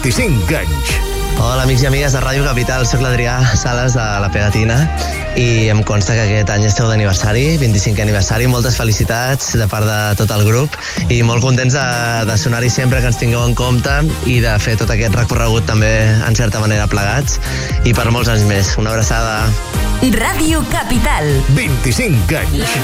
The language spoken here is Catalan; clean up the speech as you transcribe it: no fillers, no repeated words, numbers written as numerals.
25 anys. Hola, amics i amigues de Ràdio Capital. Soc l'Adrià Sales de La Pegatina i em consta que aquest any esteu d'aniversari, 25è aniversari. Moltes felicitats de part de tot el grup i molt contents de sonar-hi sempre, que ens tingueu en compte i de fer tot aquest recorregut també en certa manera plegats i per molts anys més. Una abraçada. Ràdio Capital. 25 anys.